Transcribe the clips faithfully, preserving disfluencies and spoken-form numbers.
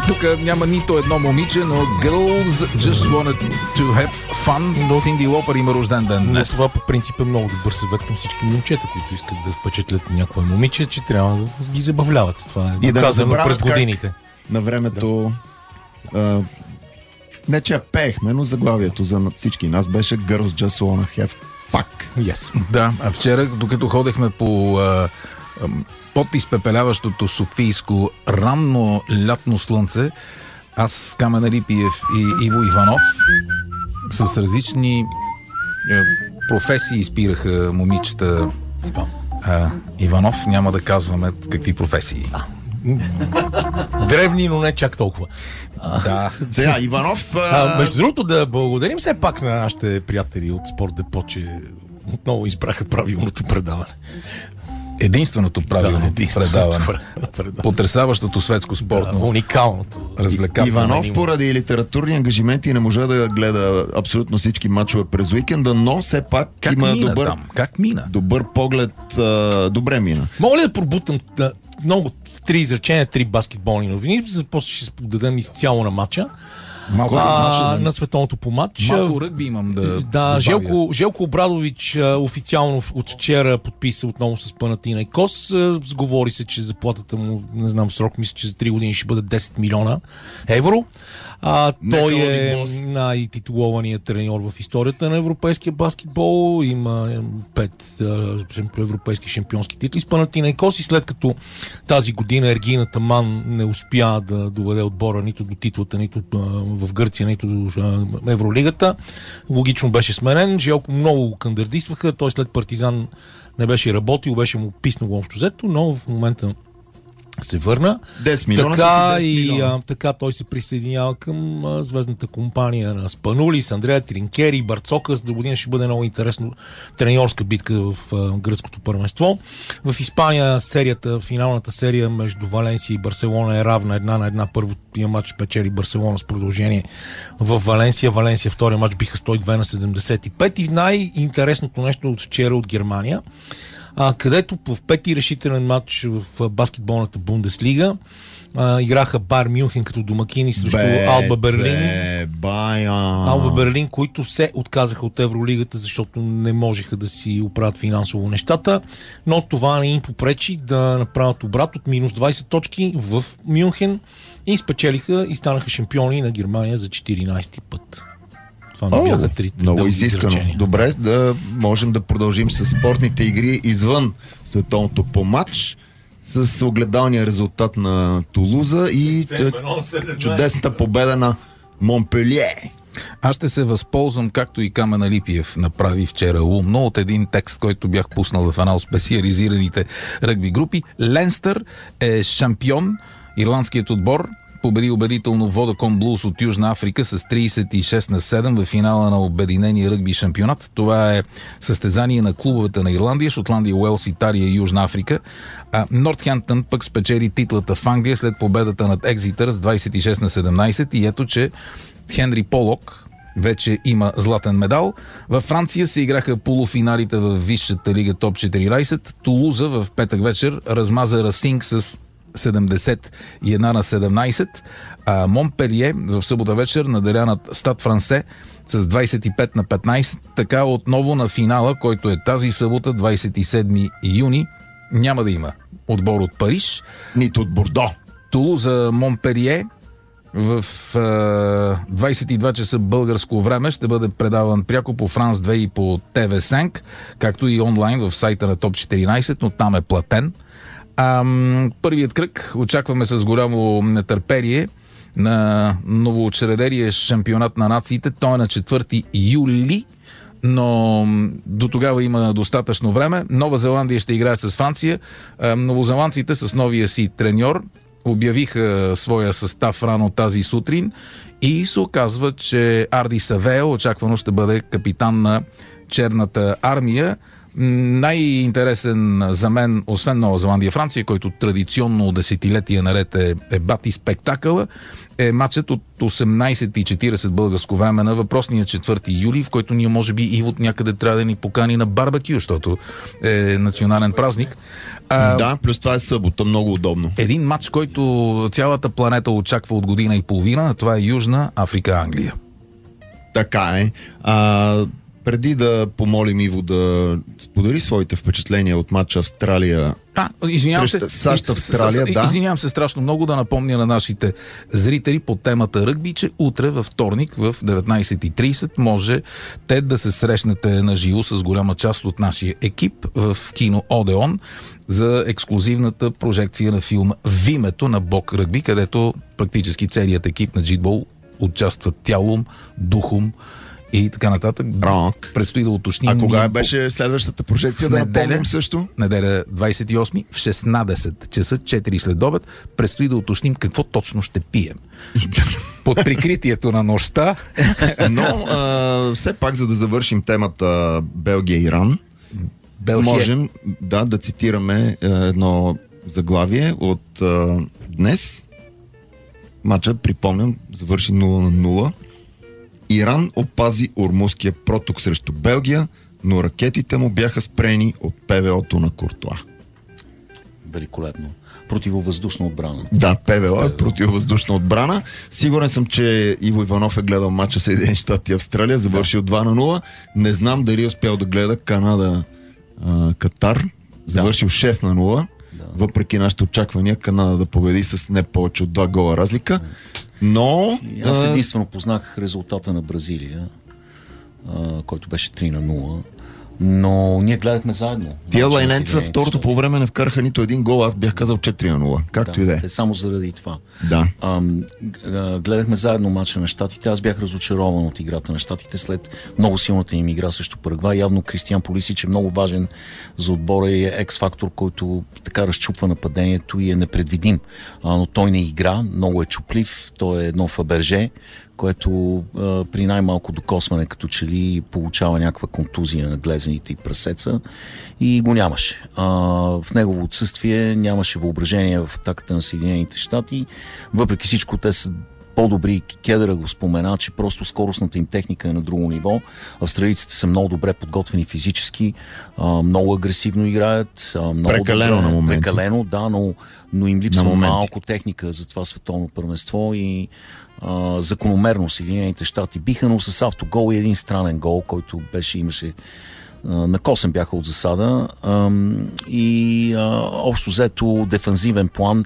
Тук няма нито едно момиче, но Girls Just Wanted to Have Fun. Но Синди Лопър има рожден ден днес. Но това по принцип е много добър съвет към всички момчета, които искат да впечатлят някое момиче, че трябва да ги забавляват. Това е доказано през годините. На времето а, не че пеехме, но заглавието за всички нас беше Girls Just Wanna Have Fuck. Yes. Да, а вчера, докато ходехме по а, а, под изпепеляващото софийско ранно лятно слънце, аз, Камен Алипиев и Иво Иванов с различни е, професии изпираха момичета. А, Иванов, няма да казваме какви професии. Древни, но не чак толкова. Да. Сега, Иванов... А, между другото, да благодарим все пак на нашите приятели от Спорт Депо, че отново избраха правилното предаване. Единственото правилно да, единственото предаване. предаване. Потресаващото светско спортно. Да, уникалното. Развлекателно. Иванов поради литературни ангажименти не може да гледа абсолютно всички мачове през уикенда, но все пак как има мина добър, там? Как мина? добър поглед. А, добре мина. Мога ли да пробутам да, много три изречения, три баскетболни новини, за после ще сподадем изцяло на матча. Малко а, матча, да. На световното по матч. Малко ръгби имам да Да, Желко, Желко Обрадович а, официално от вчера подписа отново с Панатинайкос. Сговори се, че заплатата му, не знам срок, мисля, че за три години ще бъде десет милиона евро. А, той е най-титулованият треньор в историята на европейския баскетбол. Има пет а, европейски шампионски титли с Панатинайкос и след като тази година Ергина Таман не успя да доведе отбора нито до титлата, нито а, в Гърция, нито до а, Евролигата, логично беше сменен. Желко много го кандидатстваха. Той след Партизан не беше работил, беше му писнало общо взето, но в момента се върна. десет милиона така десет и милиона. а, така той се присъединява към а, звездната компания на Спанули, с Андрея Тринкери, Барцокас. До година ще бъде много интересно треньорска битка в а, гръцкото първенство. В Испания серията, финалната серия между Валенсия и Барселона е равна една на една. Първия матч печели Барселона с продължение в Валенсия. Валенсия втория матч биха сто и две на седемдесет и пет. И най-интересното нещо от вчера от Германия, А, където в пети решителен матч в баскетболната Бундеслига а, играха Байер Мюнхен като домакини срещу Бе, Алба Берлин. Бая. Алба Берлин, които се отказаха от Евролигата, защото не можеха да си оправят финансово нещата, но това не им попречи да направят обрат от минус двайсет точки в Мюнхен и спечелиха и станаха шампиони на Германия за четиринайсети път. Това не бяха три. Много изискано. Добре, да можем да продължим с спортните игри извън световното по матч, с огледалния резултат на Тулуза и чудесната победа на Монпелие. Аз ще се възползвам, както и Камен Алипиев направи вчера умно, от един текст, който бях пуснал в една от специализираните ръгби групи. Ленстър е шампион, ирландският отбор победи убедително Водакон Блуз от Южна Африка с трийсет и шест на седем в финала на обединения ръгби шампионат. Това е състезание на клубовете на Ирландия, Шотландия, Уелс, Италия и Южна Африка. А Нортхемптън пък спечели титлата в Англия след победата над Екзитър с двайсет и шест на седемнайсет и ето, че Хенри Полок вече има златен медал. Във Франция се играха полуфиналите в Висшата лига топ четиринайсет. Тулуза в петък вечер размаза Расинг с седемдесет и едно на седемнайсет, а Монпелие в събота вечер наделя над Стад Франсе с двайсет и пет на петнайсет. Така отново на финала, който е тази събота, двайсет и седми юни, няма да има отбор от Париж. Нито от Бордо. Тулуза Монпелие в е, двайсет и два часа българско време ще бъде предаван пряко по Франс две и по Те Ви cinq, както и онлайн в сайта на топ четиринайсет, но там е платен. А, първият кръг очакваме с голямо нетърпение на новоучредения шампионат на нациите. Той е на четвърти юли, но до тогава има достатъчно време. Нова Зеландия ще играе с Франция. А, новозеландците с новия си треньор обявиха своя състав рано тази сутрин и се оказва, че Арди Савео очаквано ще бъде капитан на черната армия. Най-интересен за мен, освен Нова Зеландия, Франция, който традиционно десетилетия наред е, е бати спектакъла, е матчът от осемнайсет и чирийсет българско време на въпросния четвърти юли, в който ние може би и от някъде трябва да ни покани на барбекю, защото е национален празник. А, да, плюс това е събота, много удобно. Един матч, който цялата планета очаква от година и половина, това е Южна Африка-Англия. Така е. А, преди да помолим Иво да сподели своите впечатления от матча Австралия... А, извинявам се, САЩ-Австралия, да. Извинявам се страшно много да напомня на нашите зрители по темата ръгби, че утре във вторник в деветнайсет и трийсет може те да се срещнете на живо с голяма част от нашия екип в кино Одеон за ексклюзивната прожекция на филма Вимето на Бог ръгби, където практически целият екип на Джитбол участват тялом, духом и така нататък. Рок. Предстои да уточним. А кога беше следващата прожекция? Да напомним също? Неделя двайсет и осми в шестнайсет часа, четири след обед. Предстои да уточним какво точно ще пием. Под прикритието на нощта. Но а, все пак, за да завършим темата Белгия-Иран, Белгия. можем да, да цитираме едно заглавие от а, днес. Матчът, припомням, завърши нула на нула. Иран опази Ормузския проток срещу Белгия, но ракетите му бяха спрени от ПВО-то на Куртуа. Великолепно. Противовъздушна отбрана. Да, ПВО е противовъздушна отбрана. Сигурен съм, че Иво Иванов е гледал матча Съединени щати и Австралия, завършил два на нула. Не знам дали е успял да гледа Канада а, Катар, завършил да. шест на нула. Да. Въпреки нашите очаквания Канада да победи с не повече от два гола разлика. Но... И аз единствено познах резултата на Бразилия, а, който беше три на нула. Но ние гледахме заедно. Тия лайненца второто по време не вкараха нито един гол, аз бях казал четири на нула. Както да, и да е. Те само заради това. Да. А, гледахме заедно матча на щатите. Аз бях разочарован от играта на щатите след много силната им игра срещу Парагвай. Явно Кристиан Пулисич е много важен за отбора и е екс-фактор, който така разчупва нападението и е непредвидим. А, но той не игра, много е чуплив. Той е едно Фаберже, което а, при най-малко докосване като че ли получава някаква контузия на глезените и прасеца и го нямаше. А, в негово отсъствие нямаше въображение в атаката на Съединените щати. Въпреки всичко те са по-добри. Кедъра го спомена, че просто скоростната им техника е на друго ниво. Австралийците са много добре подготвени физически, а, много агресивно играят. А, много прекалено добре, на моменти. Прекалено, да, но, но им липсва малко техника за това световно първенство и Uh, закономерно Съединените щати биха, но с автогол и един странен гол, който беше, имаше uh, на косъм бяха от засада uh, и uh, общо взето дефанзивен план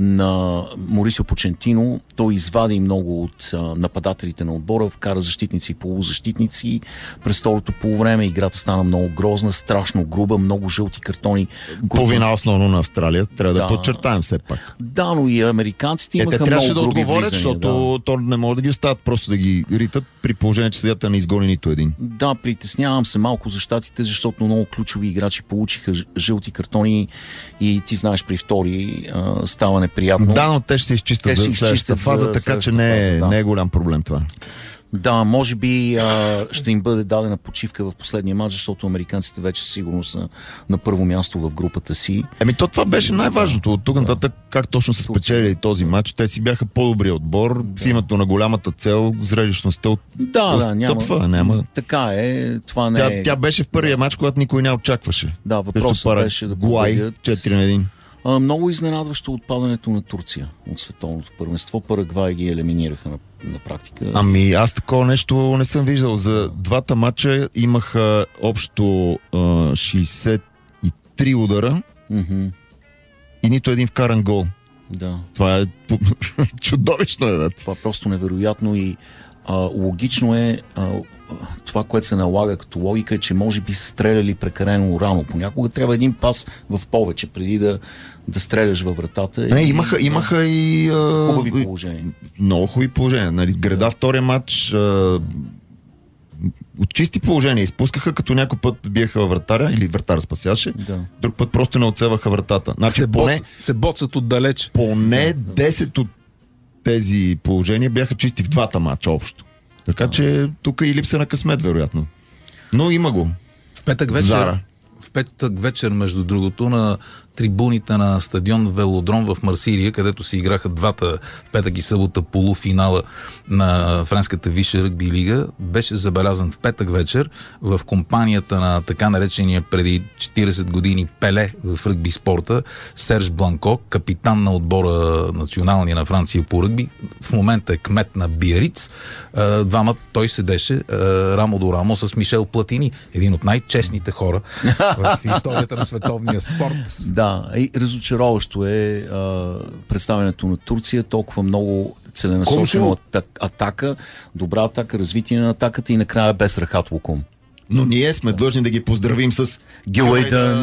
на Морисио Почентино. Той извади много от uh, нападателите на отбора, вкара защитници и полузащитници. През второто полувреме играта стана много грозна, страшно груба, много жълти картони. По вина основно на Австралия, трябва да, да подчертаем все пак. Да, но и американците имаха е, те много да груби отговорят, влизания, защото да. то не могат да ги оставят просто да ги ритат, при положение, че съдията не изгони нито един. Да, притеснявам се малко за щатите, защото много ключови играчи получиха жълти картони и ти знаеш при втори а, става неприятно. Да, но те ще се изчистят за следващата фаза, за така че не е, фаза, да. не е голям проблем това. Да, може би а, ще им бъде дадена почивка в последния матч, защото американците вече сигурно са на първо място в групата си. Еми то това беше най-важното. От тук да. нататък как точно са спечелили този матч. Те си бяха по-добри отбор. Да. В името на голямата цел, зрелищността от да, да, няма, няма. Така е. Това не тя, е... тя беше в първия матч, когато никой не очакваше. Да, въпросът беше да победят. четири на един. А, много изненадващо отпадането на Турция от световното първенство. Парагвай ги елиминираха на, на практика. Ами аз такова нещо не съм виждал. За двата матча имаха общо а, шейсет и три удара mm-hmm. и нито един вкаран гол. Да. Това е чудовищно. Е, това е просто невероятно и а, логично е а, това, което се налага като логика е, че може би са стреляли прекалено рано. Понякога трябва един пас в повече, преди да, да стреляш във вратата. Не, и, имаха, имаха и... А, хубави положения. Много хубави положения. Нали, града да. Втория матч а, от чисти положения изпускаха, като някой път биеха във вратаря или вратар спасяваше, да. Друг път просто не оцеваха вратата. Значи, се, поне, боц, се боцат отдалеч. Поне да, десет от тези положения бяха чисти в двата матча общо. Така да. Че тук и липса на късмет, вероятно. Но има го. В петък вечер, Зара. в петък вечер, между другото, на трибуните на стадион Велодром в Марсилия, където се играха двата петък и събота полуфинала на френската висша ръгби лига, беше забелязан в петък вечер в компанията на така наречения преди четирийсет години Пеле в ръгби спорта Серж Бланко, капитан на отбора националния на Франция по ръгби, в момента е кмет на Биариц. Двама той седеше рамо до рамо с Мишел Платини, един от най-честните хора в историята на световния спорт. Да, и разочароващо е а, представянето на Турция, толкова много целенасочена атака, добра атака, развитие на атаката и накрая без рахат лукум. Но ние сме длъжни да ги поздравим с Гюейдън.